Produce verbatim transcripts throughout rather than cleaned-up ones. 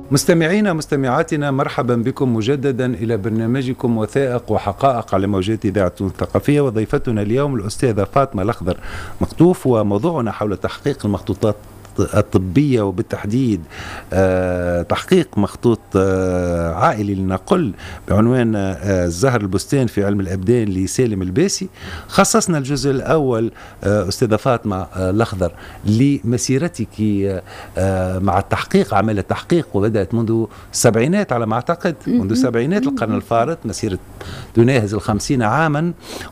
مستمعينا مستمعاتنا، مرحبا بكم مجددا إلى برنامجكم وثائق وحقائق على موجات إذاعة الثقافية. وضيفتنا اليوم الأستاذة فاطمة الأخضر مقطوف، وموضوعنا حول تحقيق المخطوطات الطبية، وبالتحديد آه تحقيق مخطوط آه عائلي لنقل بعنوان آه الزهر البستان في علم الأبدان لسالم الباسي. خصصنا الجزء الأول آه أستاذة فاطمة آه الأخضر لمسيرتك آه مع التحقيق، عمل التحقيق وبدأت منذ السبعينات على ما أعتقد، منذ سبعينات القرن الفارط، مسيرة تناهز الخمسين عاما،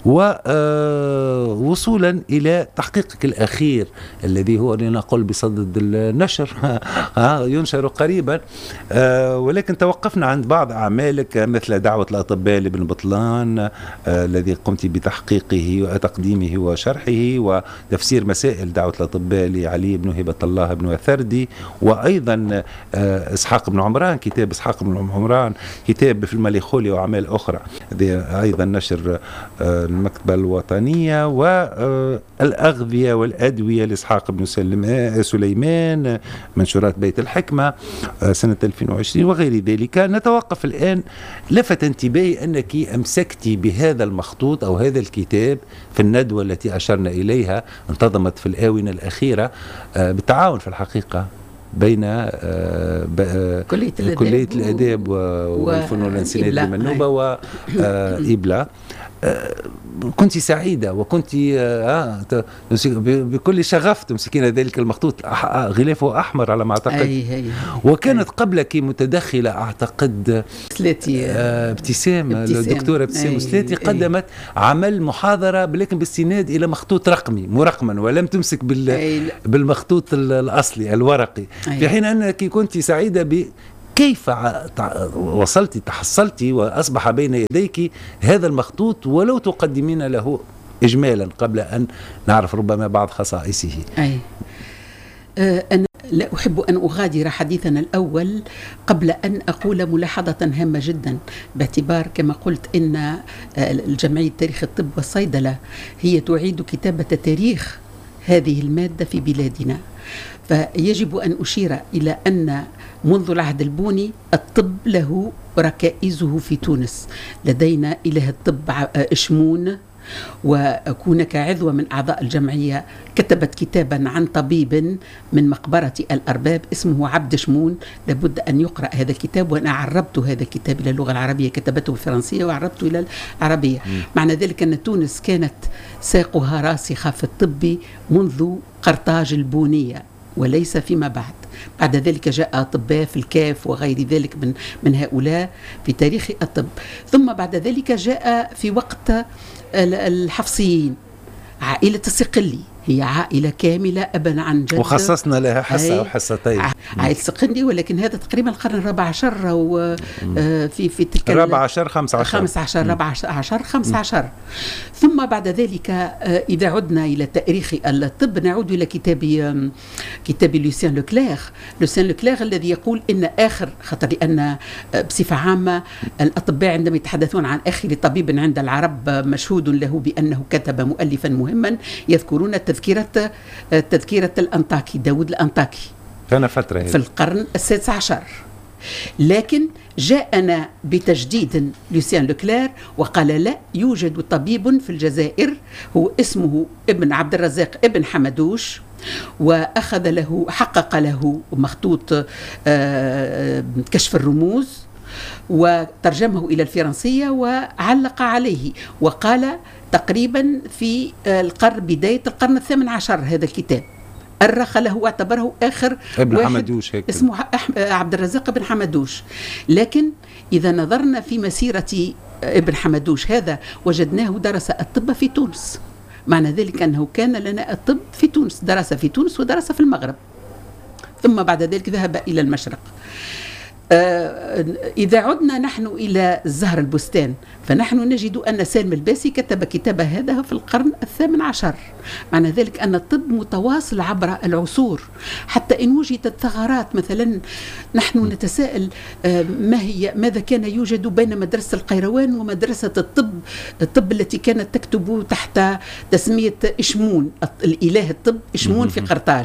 ووصولا إلى تحقيقك الأخير الذي هو لنقل بصدد النشر ينشر قريبا. آه ولكن توقفنا عند بعض أعمالك مثل دعوة الأطباء لابن بطلان آه الذي قمت بتحقيقه وتقديمه وشرحه، وتفسير مسائل دعوة الأطباء لعلي بن هبة الله بن وثردي، وأيضا آه إسحاق بن عمران، كتاب إسحاق بن عمران، كتاب في المليخولي وأعمال أخرى، أيضا نشر آه المكتبة الوطنية، والأغذية والأدوية لإسحاق بن سليمان، منشورات بيت الحكمة سنة ألفين وعشرين وغير ذلك. نتوقف الآن. لفت انتباهي أنك أمسكتي بهذا المخطوط أو هذا الكتاب في الندوة التي أشرنا إليها، انتظمت في الآونة الأخيرة بالتعاون في الحقيقة بين كلية الأداب, كلية الأداب والفنون الإنسانية المنوبة وإبلا. كنت سعيدة وكنت بكل شغف تمسكين ذلك المخطوط، غلافه أحمر على ما أعتقد. أي هي. وكانت أي. قبلك متدخلة أعتقد سلاتي ابتسام، الدكتورة ابتسام سلاتي، قدمت عمل محاضرة لكن باستناد إلى مخطوط رقمي مرقما، ولم تمسك بالمخطوط الأصلي الورقي. أي. في حين أنك كنت سعيدة ب كيف وصلت تحصلت وأصبح بين يديك هذا المخطوط، ولو تقدمين له إجمالا قبل أن نعرف ربما بعض خصائصه. أي. أنا لا أحب أن أغادر حديثنا الأول قبل أن أقول ملاحظة هامة جدا، باعتبار كما قلت إن الجمعية تاريخ الطب والصيدلة هي تعيد كتابة تاريخ هذه المادة في بلادنا. فيجب أن أشير إلى أن منذ العهد البوني الطب له ركائزه في تونس. لدينا إله الطب إشمون، وأكون كعضوة من أعضاء الجمعية كتبت كتابا عن طبيب من مقبرة الأرباب اسمه عبد شمون. لابد أن يقرأ هذا الكتاب، وأنا عربت هذا الكتاب إلى اللغة العربية، كتبته بالفرنسية وعربته إلى العربية. م. معنى ذلك أن تونس كانت ساقها راسخة في الطب منذ قرطاج البونية وليس فيما بعد. بعد ذلك جاء أطباء في الكاف وغير ذلك من, من هؤلاء في تاريخ الطب. ثم بعد ذلك جاء في وقت الحفصيين عائلة الصقلي، هي عائلة كاملة أبا عن جد، وخصصنا لها حصة أو حصتين. عائلة الصقلي، ولكن هذا تقريبا القرن الرابع عشر، وفي في تلك الرابع عشر خمسة عشر خمسة عشر رابع عشر خمسة عشر. ثم بعد ذلك إذا عدنا إلى تاريخ الطب نعود إلى كتاب كتاب لوسيان لوكلير لوسيان لوكلير الذي يقول إن آخر خطر، لأن بصفة عامة الأطباء عندما يتحدثون عن آخر طبيب عند العرب مشهود له بأنه كتب مؤلفا مهما، يذكرون تذكرة تذكرة الأنطاكي، داود الأنطاكي، كان فترة في القرن السادس عشر. لكن جاءنا بتجديد لوسيان لوكلير وقال لا يوجد طبيب في الجزائر هو اسمه ابن عبد الرزاق ابن حمدوش، وأخذ له حقق له مخطوط كشف الرموز وترجمه إلى الفرنسية وعلق عليه، وقال تقريبا في القرن بداية القرن الثامن عشر هذا الكتاب أرخ له واعتبره آخر ابن حمدوش، هيك اسمه عبد الرزاق ابن حمدوش. لكن إذا نظرنا في مسيرة ابن حمدوش هذا وجدناه درس الطب في تونس، معنى ذلك أنه كان لنا الطب في تونس، درس في تونس ودرس في المغرب، ثم بعد ذلك ذهب إلى المشرق. آه إذا عدنا نحن إلى الزهر البستان فنحن نجد أن سالم الباسي كتب كتاب هذا في القرن الثامن عشر. معنى ذلك أن الطب متواصل عبر العصور، حتى إن وجدت ثغرات. مثلا نحن نتساءل آه ما هي ماذا كان يوجد بين مدرسة القيروان ومدرسة الطب الطب التي كانت تكتب تحت تسمية إشمون، الإله الطب إشمون في قرطاج.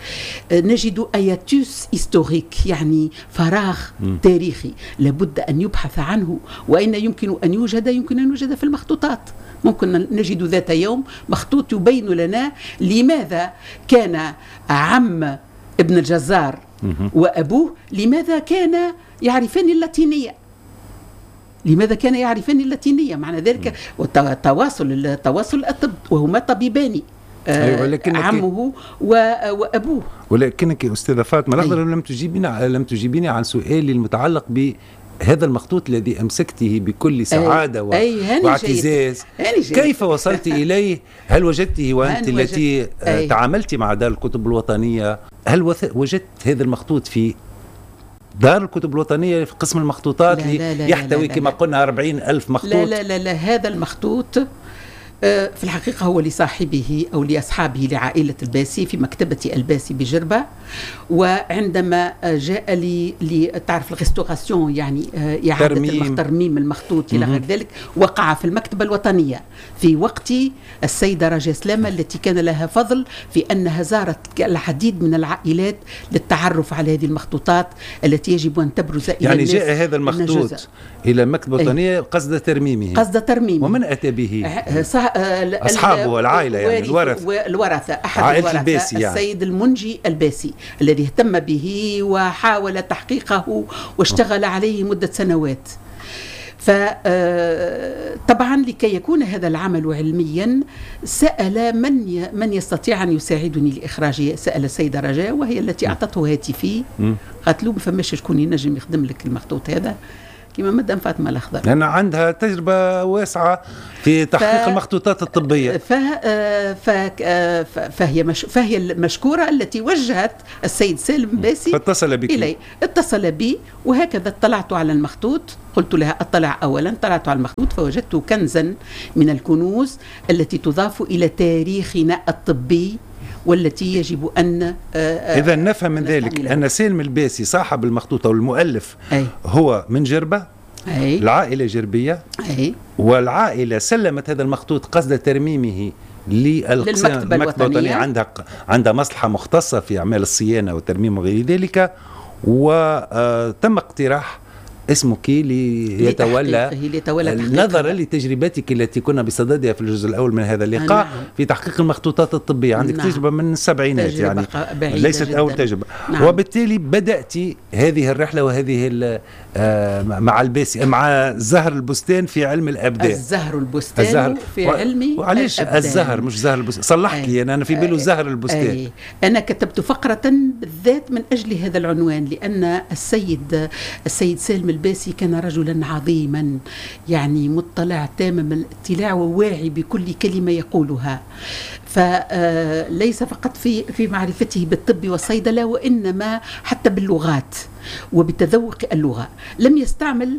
نجد اياتوس هيستوريك، يعني فراغ م. تاريخي لابد أن يبحث عنه. وأين يمكن أن يوجد؟ يمكن أن يوجد في المخطوطات. ممكن نجد ذات يوم مخطوط يبين لنا لماذا كان عم ابن الجزار وأبوه لماذا كان يعرفان اللاتينية، لماذا كان يعرفان اللاتينية، معنى ذلك التواصل التواصل الطب، وهما طبيبان، أيوة، عمه وأبوه. ولكنك أستاذة فاطمة لحظة، أيوة. لم تجيبيني لم تجيبيني عن سؤالي المتعلق بهذا المخطوط الذي أمسكته بكل سعادة أي. و... أي. واعتزاز، كيف وصلت إليه؟ هل وجدته وأنت التي وجدت. تعاملت مع دار الكتب الوطنية؟ هل وجدت هذا المخطوط في دار الكتب الوطنية في قسم المخطوطات لا لا لا يحتوي لا لا كما لا. قلنا أربعين ألف مخطوط؟ لا لا لا, لا. هذا المخطوط في الحقيقة هو لصاحبه أو لأصحابه لعائلة الباسي في مكتبة الباسي بجربة. وعندما جاء لي لتعرف الريستوراسيون، يعني إعادة ترميم, ترميم المخطوط إلى غير ذلك، وقع في المكتبة الوطنية في وقت السيدة رجاء سلامة التي كان لها فضل في أنها زارت العديد من العائلات للتعرف على هذه المخطوطات التي يجب أن تبرز إلى يعني الناس. جاء هذا المخطوط إلى المكتبة الوطنية قصد ترميمه قصد ترميمه ومن أتى به؟ أصحابه والعائلة، يعني الورث الورثة أحد الورثة يعني. السيد المنجي الباسي الذي اهتم به وحاول تحقيقه واشتغل عليه مدة سنوات. فطبعا لكي يكون هذا العمل علميا سأل من من يستطيع أن يساعدني لإخراجه. سأل السيدة رجاء وهي التي أعطته هاتفي، قالت له ما فماش شكون ينجم يخدم لك المخطوط هذا كما مدام فاطمة الأخضر، لأن عندها تجربة واسعة في تحقيق ف... المخطوطات الطبية. ف... ف... ف... فهي مش... فهي المشكورة التي وجهت السيد سالم باسي فاتصل بك إلي. اتصل بي وهكذا اطلعت على المخطوط. قلت لها اطلع أولا، طلعت على المخطوط فوجدت كنزا من الكنوز التي تضاف إلى تاريخنا الطبي والتي يجب أن إذا نفهم من ذلك أن سالم الباسي صاحب المخطوطة والمؤلف أي. هو من جربة، أي. العائلة جربية، أي. والعائلة سلمت هذا المخطوط قصد ترميمه للمكتبة الوطنية. عندها عندها مصلحة مختصة في أعمال الصيانة والترميم وغير ذلك، وتم اقتراح اسمك ليتولى نظرا لتجربتك التي كنا بصددها في الجزء الأول من هذا اللقاء. نعم. في تحقيق المخطوطات الطبية عندك نعم. تجربة من السبعينات، يعني ليست جداً. أول تجربة. نعم. وبالتالي بدأت هذه الرحلة وهذه مع الباسي مع زهر البستان في علم الأبدان. الزهر البستان الزهر في و... علم وعليش الأبدان. الزهر مش زهر البستان، صلحت لي أنا, أنا في بالي زهر البستان. أي. أنا كتبت فقرة بالذات من أجل هذا العنوان، لأن السيد السيد سالم الباسي كان رجلا عظيما، يعني مطلع تمام الاطلاع وواعي بكل كلمة يقولها. فليس فقط في في معرفته بالطب والصيدلة، وإنما حتى باللغات وبتذوق اللغة. لم يستعمل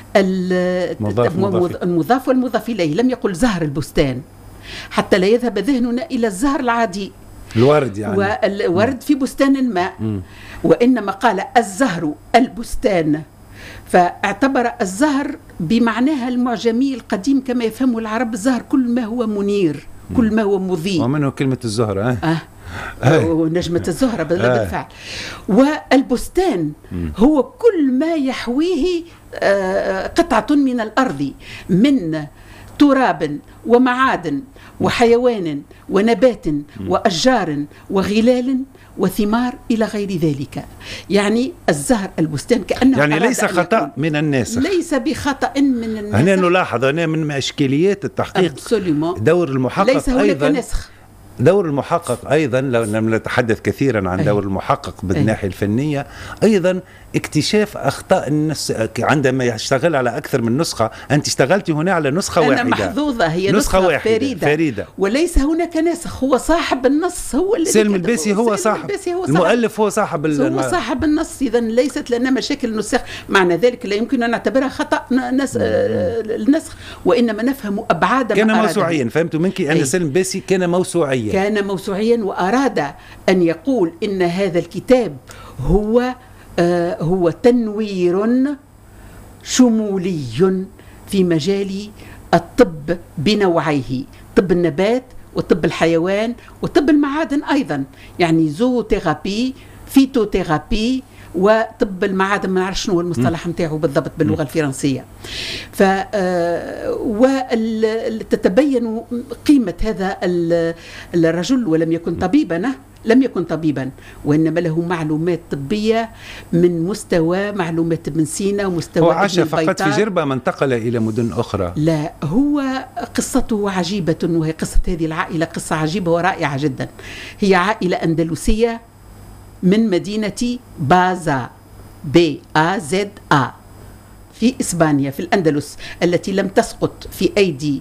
المضاف والمضاف إليه، لم يقل زهر البستان حتى لا يذهب ذهننا إلى الزهر العادي الورد، يعني والورد في بستان ما، وإنما قال الزهر البستان، فاعتبر الزهر بمعناها المعجمي القديم كما يفهمه العرب. الزهر كل ما هو منير، كل ما هو مضيء، ومنه كلمة الزهرة أه. آه. ونجمة الزهرة بالفعل. والبستان هو كل ما يحويه آه قطعة من الأرض من تراب ومعادن وحيوان ونبات وأشجار وغلال وثمار إلى غير ذلك. يعني الزهر البستان كأنه يعني ليس خطأ من الناس، ليس بخطأ من الناس. هنا نلاحظ هنا من إشكاليات التحقيق Absolument. دور المحقق ليس هناك أيضا نسخ. دور المحقق أيضا، لو لم نتحدث كثيرا عن دور المحقق بالناحية الفنية، أيضا اكتشاف أخطاء النص عندما يشتغل على أكثر من نسخة. أنت اشتغلت هنا على نسخة أنا واحدة، أنا محظوظة، هي نسخة, نسخة واحدة فريدة. فريدة وليس هناك نسخ، هو صاحب النص، هو الذي سالم الباسي هو صاحب هو المؤلف، هو صاحب هو صاحب النص. إذا ليست لنا مشاكل نسخ، معنى ذلك لا يمكن أن نعتبرها خطأ نس... النسخ، وإنما نفهم أبعاد ما كان أراده. موسوعيا. فهمت منك أن سالم الباسي كان موسوعيا، كان موسوعيا وأراد أن يقول إن هذا الكتاب هو آه هو تنوير شمولي في مجال الطب بنوعيه، طب النبات وطب الحيوان وطب المعادن أيضا، يعني زوثيرابي، فيتوثيرابي، وطب المعادن ما نعرفش شنو المصطلح نتاعو بالضبط باللغه الفرنسيه. ف وتتبين قيمه هذا الرجل، ولم يكن طبيبا، لم يكن طبيبا، وانما له معلومات طبيه من مستوى معلومات ابن سينا ومستوى هو عاش فقط في جربه، ما انتقل الى مدن اخرى؟ لا، هو قصته عجيبه، وهي قصه هذه العائله قصه عجيبه ورائعه جدا. هي عائله اندلسيه من مدينة بازا، بي آ زد آ، في إسبانيا في الأندلس، التي لم تسقط في أيدي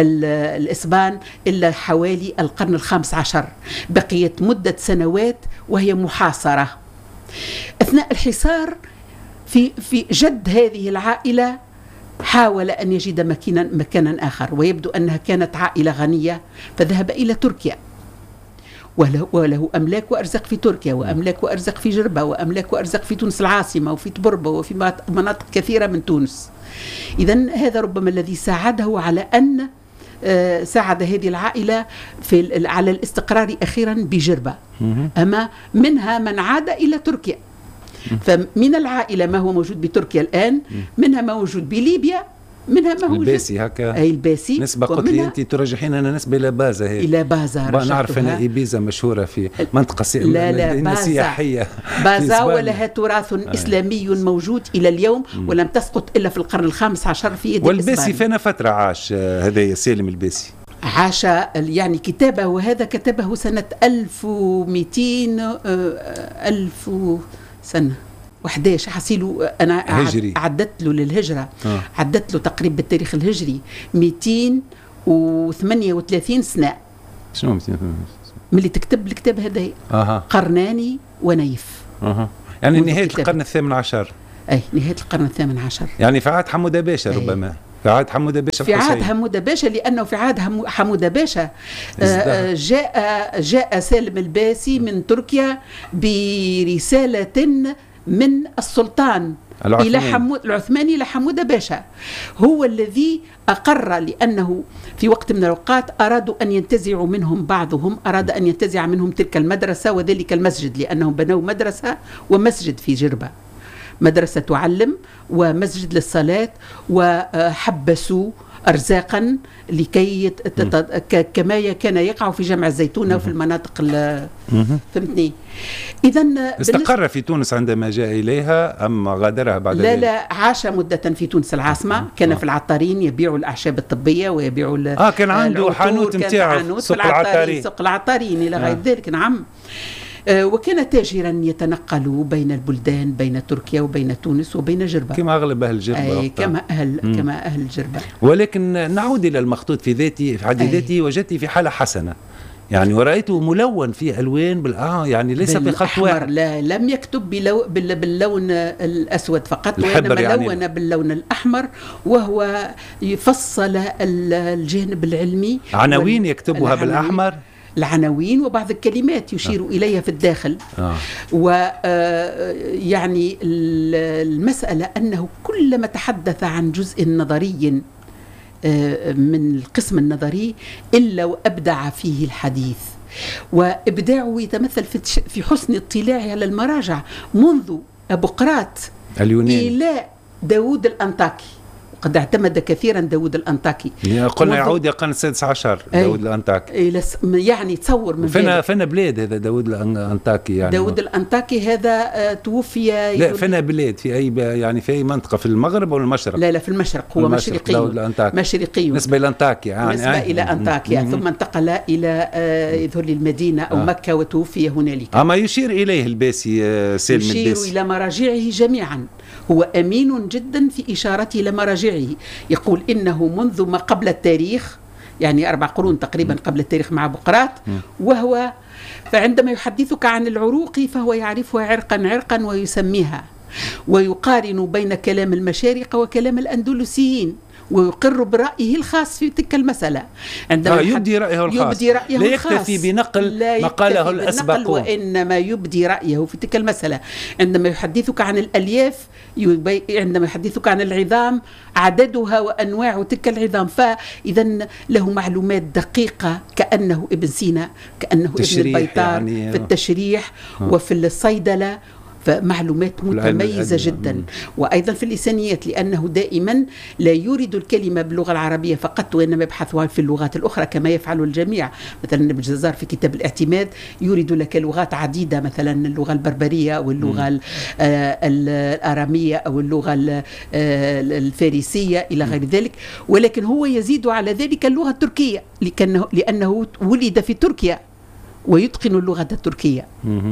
الإسبان إلا حوالي القرن الخامس عشر. بقيت مدة سنوات وهي محاصرة. أثناء الحصار في في جد هذه العائلة حاول أن يجد مكانا مكانا آخر، ويبدو أنها كانت عائلة غنية، فذهب إلى تركيا، وله, وله أملاك وأرزاق في تركيا، وأملاك وأرزاق في جربة، وأملاك وأرزاق في تونس العاصمة، وفي تبربة، وفي مناطق كثيرة من تونس. إذن هذا ربما الذي ساعده على أن ساعد هذه العائلة في على الاستقرار أخيرا بجربة. أما منها من عاد إلى تركيا، فمن العائلة ما هو موجود بتركيا الآن، منها ما موجود بليبيا، منها ما هو الباسي هكا. أي الباسي نسبة قلت لي أنت ترجحين أنا نسبة إلى بازا هي. إلى بازا نعرف أنا إيبيزا مشهورة في منطقة سي... لا لا سياحية بازا ولها تراث إسلامي موجود إلى اليوم، ولم تسقط إلا في القرن الخامس عشر في يد الإسبان. والباسي فينا فترة عاش هذا سالم الباسي، عاش يعني كتابه، وهذا كتبه سنة ألف ومئتين ألف سنة وحداش حصيلو. أنا هجري. عدت له للهجرة آه. عدت له تقريبا بالتاريخ الهجري مئتين وثمانية وثلاثين سنة. شنو مئتين وثمانية وثلاثين من اللي تكتب الكتاب هذا؟ آه. قرناني ونيف. آه. يعني نهاية القرن الثامن عشر. أي نهاية القرن الثامن عشر، يعني في عهد حمودة باشا. ربما في عهد حمودة باشا في عهد حمودة باشا، لأنه في عهد حمودة باشا جاء جاء سالم الباسي من تركيا برسالة من السلطان العثماني. إلى حمود العثماني إلى حمودة باشا، هو الذي أقر، لأنه في وقت من الأوقات أرادوا أن ينتزعوا منهم بعضهم، أراد أن ينتزع منهم تلك المدرسة وذلك المسجد، لأنهم بنوا مدرسة ومسجد في جربة، مدرسة تعلم ومسجد للصلاة، وحبسوا أرزاقا لكي يت... كما كان يقع في جمع الزيتونة وفي المناطق ال... فهمتني. إذن استقر في تونس عندما جاء إليها أم غادرها بعد لا ذلك؟ لا، عاش مدة في تونس العاصمة، كان آه. في العطارين يبيعوا الأعشاب الطبية ويبيعوا آه كان عنده حانوت متاعه سوق العطارين، سوق العطارين إلى غير ذلك. نعم. وكان تاجرا يتنقل بين البلدان، بين تركيا وبين تونس وبين جربة، كما أغلب أهل جربة. كما أهل مم. كما أهل جربة. ولكن نعود إلى المخطوط في ذاتي في حد ذاته، وجدتي في حالة حسنة يعني، ورأيته ملون في ألوان بالآه يعني ليس بخط واحد. لا، لم يكتب بلو باللون الأسود فقط، وإنما يعني لون باللون الأحمر، وهو يفصل الجانب العلمي. عناوين يكتبها بالأحمر، العناوين وبعض الكلمات يشير آه. إليها في الداخل. آه. ويعني المسألة أنه كلما تحدث عن جزء نظري من القسم النظري إلا وأبدع فيه الحديث، وإبداعه يتمثل في حسن اطلاعه على المراجع منذ أبوقراط اليوناني إلى داود الأنطاكي. قد اعتمد كثيرا داود الأنطاكي، قلنا يعود إلى القرن السادس عشر. داود الأنطاكي يعني تصور من فينا فينا بلاد هذا داود الأنطاكي يعني داود الأنطاكي هذا توفي. لا فينا بلاد في أي يعني في أي منطقة في المغرب ولا المشرق؟ لا لا في المشرق، هو مشرقي. داود الأنطاكي مشرقي نسبة إلى أنطاكيا يعني نسبة آه. إلى أنطاكيا، ثم انتقل إلى يظهر المدينة أو آه. مكة وتوفي هنالك. أما يشير إليه الباسي سالم الباسي يشير إلى مراجعه جميعا، هو أمين جدا في إشارته إلى مراجعه. يقول إنه منذ ما قبل التاريخ، يعني أربع قرون تقريبا قبل التاريخ مع بقراط، وهو فعندما يحدثك عن العروق فهو يعرفها عرقا عرقا ويسميها، ويقارن بين كلام المشارقة وكلام الأندلسيين، ويقر برأيه الخاص في تلك المسألة. عندما آه يبدي رأيه الخاص، يبدي رأيه لا الخاص، يكتفي بنقل ما قاله الأسبقون، وإنما يبدي رأيه في تلك المسألة. عندما يحدثك عن الألياف، عندما يحدثك عن العظام، عددها وأنواع تلك العظام، فإذا له معلومات دقيقة كأنه ابن سينا، كأنه ابن البيطار يعني في التشريح آه. وفي الصيدلة، فمعلومات متميزة جدا. وأيضا في اللسانيات، لأنه دائما لا يورد الكلمة باللغة العربية فقط، وإنما يبحث في اللغات الأخرى كما يفعل الجميع. مثلا ابن جزار في كتاب الاعتماد يورد لك لغات عديدة، مثلا اللغة البربرية أو اللغة الآرامية أو اللغة الفارسية إلى غير ذلك، ولكن هو يزيد على ذلك اللغة التركية لأنه, لأنه ولد في تركيا ويتقن اللغة التركية.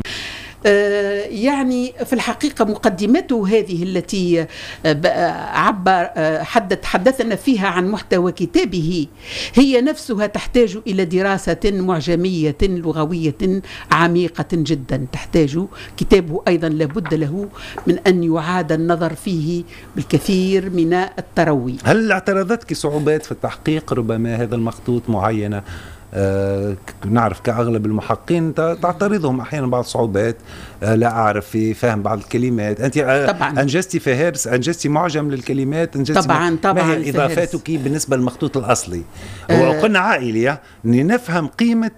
آه يعني في الحقيقة مقدمته هذه التي آه عبر آه حدث حدثنا فيها عن محتوى كتابه، هي نفسها تحتاج إلى دراسة معجمية لغوية عميقة جدا. تحتاج كتابه أيضا لابد له من أن يعاد النظر فيه بالكثير من التروي. هل اعترضتك صعوبات في التحقيق ربما هذا المخطوط معينة؟ آه نعرف كأغلب المحققين تعترضهم أحيانا بعض الصعوبات، آه لا أعرف في فهم بعض الكلمات. أنت آه طبعا أنجزتي فهارس، أنجزتي معجم للكلمات، أنجزتي طبعا طبعا. ما هي إضافاتك بالنسبة للمخطوط الأصلي؟ آه وقلنا عائلية نفهم قيمة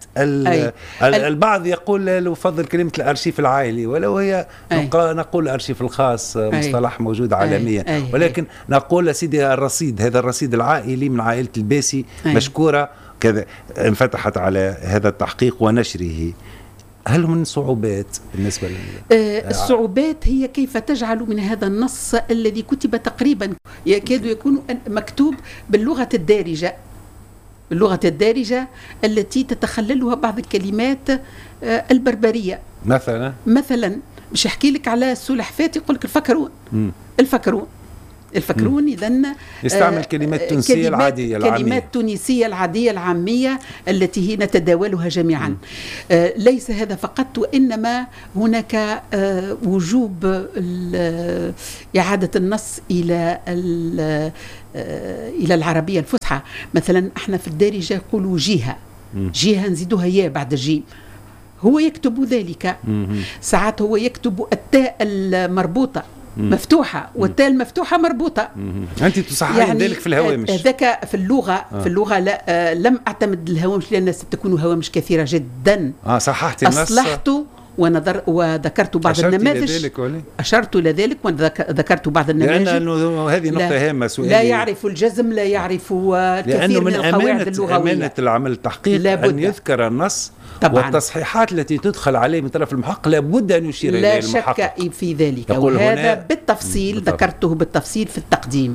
البعض يقول لا أفضل كلمة الأرشيف العائلي، ولو هي نقول الأرشيف الخاص مصطلح موجود عالميا، ولكن نقول سيدي الرصيد، هذا الرصيد العائلي من عائلة الباسي مشكورة كذا انفتحت على هذا التحقيق ونشره. هل من صعوبات بالنسبة لل... آه الصعوبات هي كيف تجعل من هذا النص الذي كتب تقريبا يكاد يكون مكتوب باللغة الدارجة، اللغة الدارجة التي تتخللها بعض الكلمات آه البربرية. مثلا مثلا مش أحكي لك على السلحفاة يقول لك الفكرون م. الفكرون الفكرون إذن يستعمل كلمات تونسية العادية العامية، كلمات تونسية العادية العامية التي هي نتداولها جميعا. آه ليس هذا فقط، وإنما هناك آه وجوب إعادة النص إلى آه إلى العربية الفصحى. مثلا احنا في الدارجة يقولوا جهة، جهة نزيدوها يا بعد الجيم، هو يكتب ذلك. ساعات هو يكتب التاء المربوطة مفتوحة والتاء المفتوحة مربوطة. أنت تصححين يعني ذلك في الهوامش؟ ذاك في اللغة آه. في اللغة لا آه لم أعتمد الهوامش لأن ستكون هوامش كثيرة جدا. آه صححت النص، أصلحت ونظر وذكرت بعض النماذج، أشرت إلى ذلك وذكرت بعض النماذج، لأن هذه نقطة هامة سؤالية. لا يعرف الجزم، لا يعرف كثير من القواعد اللغوية. أمانة العمل التحقيق أن يذكر النص طبعا. والتصحيحات التي تدخل عليه من طرف المحقق لابد أن يشير إليه المحقق، لا شك في ذلك، وهذا بالتفصيل ذكرته بالتفصيل في التقديم.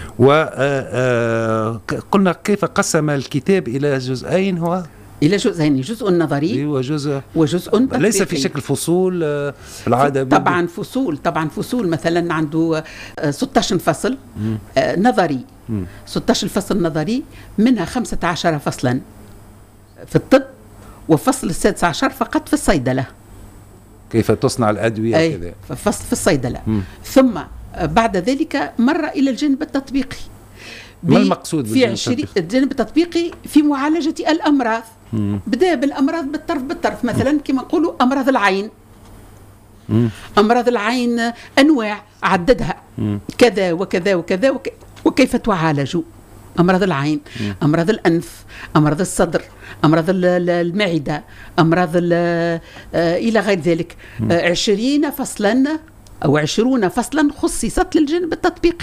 وقلنا كيف قسم الكتاب إلى جزئين، هو إلى جزئين، جزء نظري وجزء وجزء تطبيقي، ليس في شكل فصول في العادة. طبعا فصول، طبعا فصول. مثلا عنده ستة عشر فصل مم. نظري، مم. ستة عشر فصل نظري، منها خمسة عشر فصلا في الطب، وفصل السادس عشر فقط في الصيدلة، كيف تصنع الأدوية. أي كذا فصل في الصيدلة. مم. ثم بعد ذلك مر إلى الجانب التطبيقي. ما المقصود في عشرين الجانب التطبيقي في معالجة الأمراض. مم. بدأ بالأمراض بالطرف بالطرف، مثلا كما نقولوا أمراض العين. مم. أمراض العين أنواع عددها، مم. كذا وكذا وكذا وك... وكيف تعالج أمراض العين، مم. أمراض الأنف، أمراض الصدر، أمراض المعدة، أمراض إلى غير ذلك. مم. عشرين فصلا أو عشرون فصلا خصصت للجانب التطبيقي.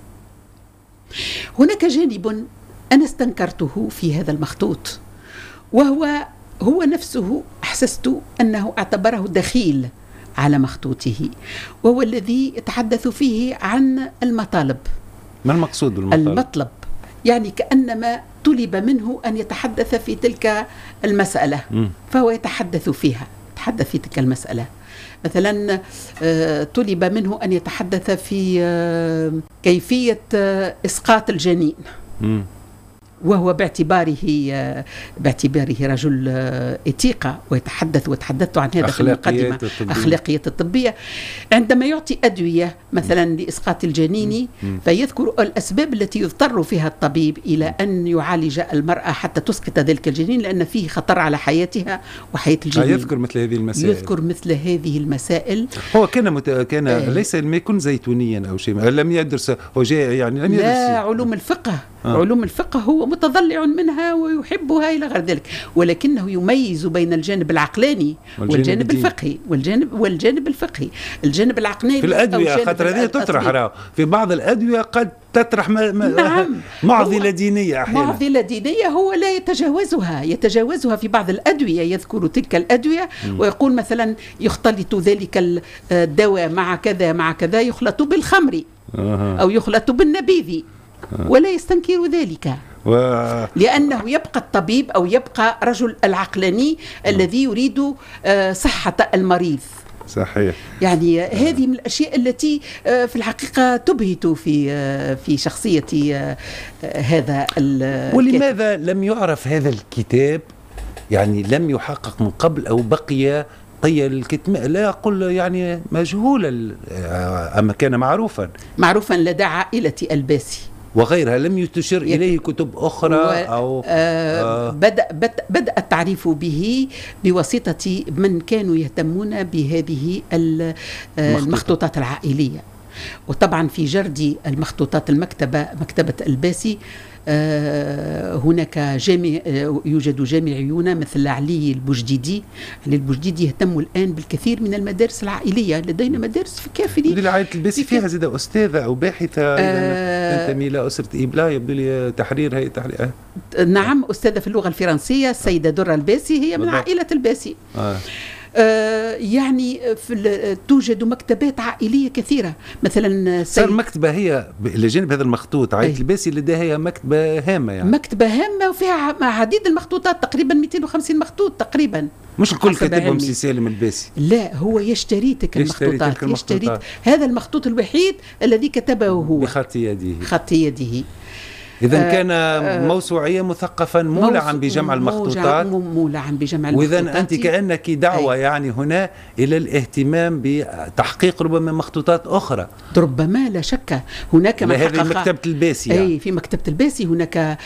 هناك جانب أنا استنكرته في هذا المخطوط، وهو هو نفسه أحسست أنه اعتبره دخيل على مخطوطه، وهو الذي يتحدث فيه عن المطالب. ما المقصود بالمطالب؟ المطلب يعني كأنما طلب منه أن يتحدث في تلك المسألة، م. فهو يتحدث فيها، يتحدث في تلك المسألة. مثلا طلب منه أن يتحدث في كيفية إسقاط الجنين. م. وهو باعتباره باعتباره رجل إتيقة ويتحدث وتحدثت عن هذا في المقدمة أخلاقيات الطبية، عندما يعطي أدوية مثلا لإسقاط الجنين فيذكر الأسباب التي يضطر فيها الطبيب إلى أن يعالج المرأة حتى تسقط ذلك الجنين لأن فيه خطر على حياتها وحياة الجنين. يذكر مثل هذه المسائل يذكر مثل هذه المسائل. هو كان مت... كان آه. ليس ما يكون زيتونيا أو شيء، لم يدرس، هو جاء يعني لم يدرس لا علوم الفقه. آه. علوم الفقه هو متضلع منها ويحبها إلى غير ذلك، ولكنه يميز بين الجانب العقلاني والجانب, والجانب الفقهي والجانب والجانب الفقهي. الجانب العقلاني في الأدوية خاطر هذه تطرح في بعض الأدوية قد تطرح ما ما نعم. معضلة دينية أحيانا. معضلة دينية هو لا يتجاوزها يتجاوزها في بعض الأدوية، يذكر تلك الأدوية م. ويقول مثلا يختلط ذلك الدواء مع كذا مع كذا، يخلط بالخمر آه. أو يخلط بالنبيذ ولا يستنكر ذلك و... لأنه يبقى الطبيب أو يبقى رجل العقلاني الذي يريد صحة المريض. صحيح. يعني هذه من الأشياء التي في الحقيقة تبهت في في شخصية هذا الكاتب. ولماذا لم يعرف هذا الكتاب؟ يعني لم يحقق من قبل أو بقي طي الكتم، لا أقول يعني مجهولا، أما كان معروفا معروفا لدى عائلة الباسي وغيرها، لم تشر إليه كتب أخرى و... أو آه بدأ, بدأ, بدأ التعريف به بواسطة من كانوا يهتمون بهذه المخطوطات العائلية. وطبعا في جرد المخطوطات المكتبة مكتبة الباسي آه هناك جامع آه يوجد جامعيون مثل علي البوجديدي. علي البوجديدي يهتم الآن بالكثير من المدارس العائلية، لدينا مدارس في كافري. العائلة الباسي فيها زيادة أستاذة أو باحثة آه تنتمي إلى أسرة إبلا، يبدو لي تحرير هي تحرير آه. نعم، أستاذة في اللغة الفرنسية السيدة درة الباسي هي من عائلة الباسي. آه. آه يعني في توجد مكتبات عائلية كثيرة، مثلا صار مكتبة هي لجانب هذا المخطوط عائلة الباسي لديها مكتبة هامة، يعني مكتبة هامة وفيها عديد المخطوطات، تقريبا مئتين وخمسين مخطوط تقريبا. مش الكل كاتبهم سي سالم الباسي، لا هو يشتري تلك المخطوطات، يشتري هذا المخطوط الوحيد الذي كتبه هو بخط يده خط يده. إذا كان آه موسوعيا مثقفا مولعا بجمع المخطوطات، مولعا بجمع المخطوطات. وإذا أنت كأنك دعوة أي. يعني هنا إلى الاهتمام بتحقيق ربما مخطوطات أخرى، ربما لا شك هناك من هذه مكتبة الباسي يعني. أي في مكتبة الباسي هناك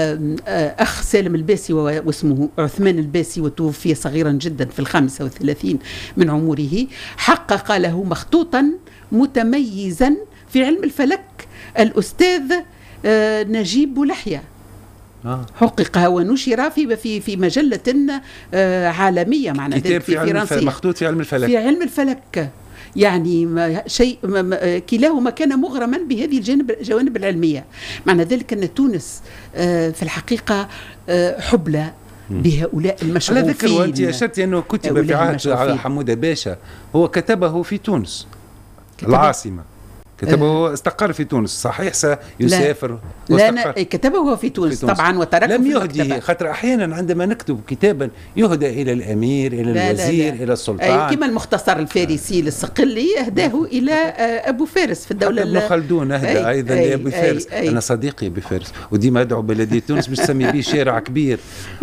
أخ سالم الباسي واسمه عثمان الباسي، وتوفي صغيرا جدا في الخامسة والثلاثين من عمره، حقق له مخطوطا متميزا في علم الفلك الأستاذ آه نجيب بولحية. آه. حقق ونشر في في في مجلة آه عالمية، معنى ذلك في فرنسية، مخطوط في علم الفلك في علم الفلك يعني ما شيء ما ما كلاهما كان مغرما بهذه الجانب الجوانب العلمية. معنى ذلك أن تونس آه في الحقيقة آه حبلى بهؤلاء المشغوفين. على ذكر وأنت أشرت أنه كتب في عهد حمودة باشا، هو كتبه في تونس كتبه العاصمة، كتبه أه استقر في تونس، صحيح سيسافر لا, لا كتبه في تونس, في تونس طبعا وتركه لم يهديه، خاطر أحيانا عندما نكتب كتابا يهدى إلى الأمير إلى لا الوزير لا لا. إلى السلطان، كما المختصر الفارسي للصقلي أهداه إلى أبو فارس في الدولة. ابن خلدون أهدى أي أيضا أي لأبو فارس. أي أي أنا صديقي أبو فارس وديما أدعو بلدية تونس باش تسمي به شارع كبير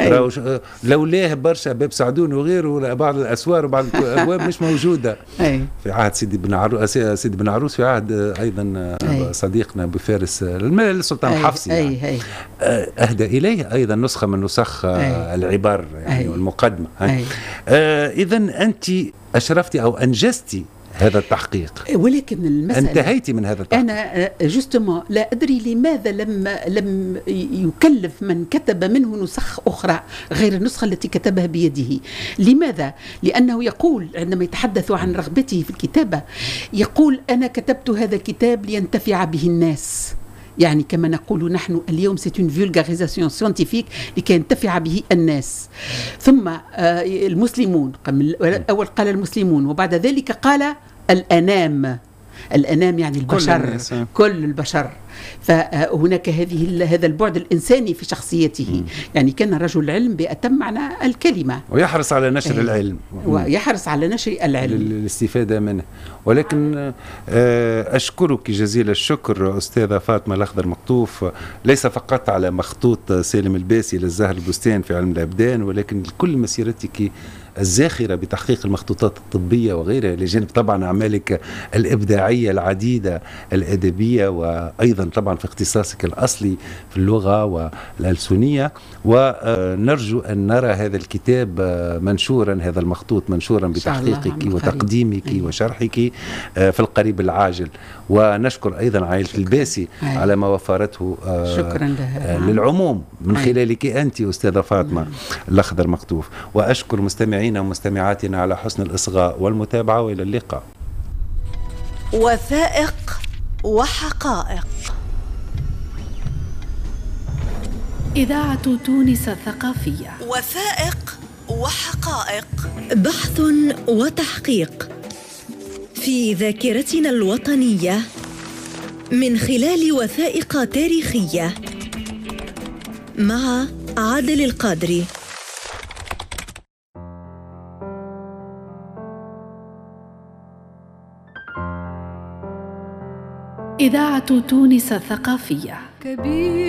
لولاه برشا باب سعدون وغيره، بعض الأسوار وبعض الأبواب مش موجودة أي. في عهد سيدي بن عروس سيدي بن عروس في عهد أيضا أي. صديقنا أبو فارس السلطان الحفصي يعني. أي. أي. أهدى إليه أيضا نسخة من نسخ أي. العبار يعني والمقدمة. آه إذا أنت أشرفتي أو أنجزتي هذا التحقيق، ولكن المسألة انتهيتي من هذا التحقيق. أنا جستما لا أدري لماذا لم لم يكلف من كتب منه نسخ أخرى غير النسخة التي كتبها بيده. لماذا؟ لأنه يقول عندما يتحدث عن رغبته في الكتابة يقول أنا كتبت هذا الكتاب لينتفع به الناس، يعني كما نقول نحن اليوم c'est une vulgarisation scientifique لكي ينتفع به الناس. ثم المسلمون أول قال المسلمون وبعد ذلك قال الأنام، الأنام يعني البشر، كل, كل البشر. فهناك هذه هذا البعد الإنساني في شخصيته. مم. يعني كان رجل علم بأتم معنى الكلمة، ويحرص على نشر أي. العلم، ويحرص على نشر العلم للاستفادة منه. ولكن أشكرك جزيل الشكر أستاذة فاطمة الأخضر مقطوف، ليس فقط على مخطوط سالم الباسي للزهر البستان في علم الأبدان، ولكن كل مسيرتك الزاخرة بتحقيق المخطوطات الطبية وغيرها، لجانب طبعا أعمالك الإبداعية العديدة الأدبية، وأيضا طبعا في اختصاصك الأصلي في اللغة والألسنية. ونرجو أن نرى هذا الكتاب منشورا، هذا المخطوط منشورا بتحقيقك وتقديمك أيوة. وشرحك في القريب العاجل. ونشكر أيضا عائلة الباسي أيوة. على ما وفرته شكرا لها للعموم من أيوة. خلالك أنت أستاذة فاطمة أيوة. الأخضر مقطوف. وأشكر مستمعينا ومستمعاتنا على حسن الإصغاء والمتابعة، وإلى اللقاء. وثائق وحقائق. إذاعة تونس الثقافية. وثائق وحقائق، بحث وتحقيق في ذاكرتنا الوطنية من خلال وثائق تاريخية، مع عادل القادري. إذاعة تونس الثقافية.